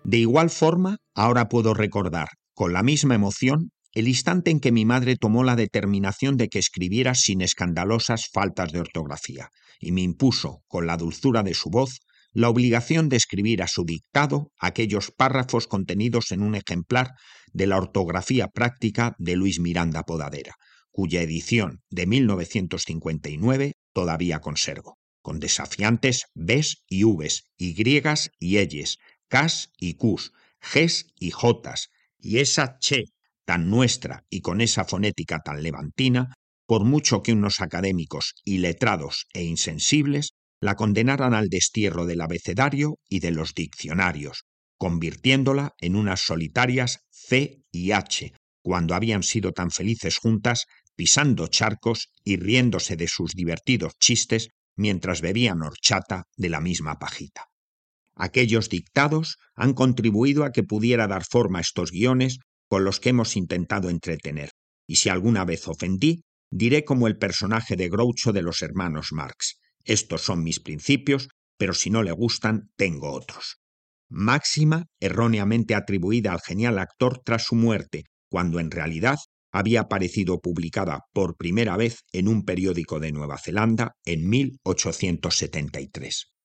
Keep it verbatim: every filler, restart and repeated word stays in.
De igual forma, ahora puedo recordar, con la misma emoción, el instante en que mi madre tomó la determinación de que escribiera sin escandalosas faltas de ortografía, y me impuso, con la dulzura de su voz, la obligación de escribir a su dictado aquellos párrafos contenidos en un ejemplar de la ortografía práctica de Luis Miranda Podadera, cuya edición de mil novecientos cincuenta y nueve todavía conservo, con desafiantes Bs y Vs, Ys y Ys, Ks y Qs, Gs y Js, y esa che tan nuestra y con esa fonética tan levantina, por mucho que unos académicos iletrados e insensibles la condenaran al destierro del abecedario y de los diccionarios, convirtiéndola en unas solitarias C y H, cuando habían sido tan felices juntas, pisando charcos y riéndose de sus divertidos chistes mientras bebían horchata de la misma pajita. Aquellos dictados han contribuido a que pudiera dar forma a estos guiones con los que hemos intentado entretener, y si alguna vez ofendí, diré como el personaje de Groucho de los hermanos Marx: estos son mis principios, pero si no le gustan, tengo otros. Máxima erróneamente atribuida al genial actor tras su muerte, cuando en realidad había aparecido publicada por primera vez en un periódico de Nueva Zelanda en mil ochocientos setenta y tres.